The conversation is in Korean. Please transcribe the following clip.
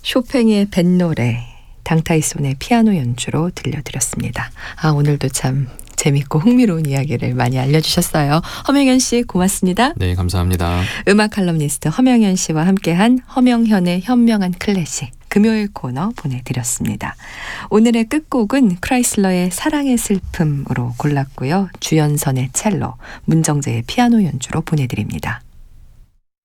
쇼팽의 뱃노래, 당타이손의 피아노 연주로 들려드렸습니다. 오늘도 참 재밌고 흥미로운 이야기를 많이 알려주셨어요. 허명현 씨 고맙습니다. 네, 감사합니다. 음악 칼럼니스트 허명현 씨와 함께한 허명현의 현명한 클래식 금요일 코너 보내드렸습니다. 오늘의 끝곡은 크라이슬러의 사랑의 슬픔으로 골랐고요. 주연선의 첼로, 문정재의 피아노 연주로 보내드립니다.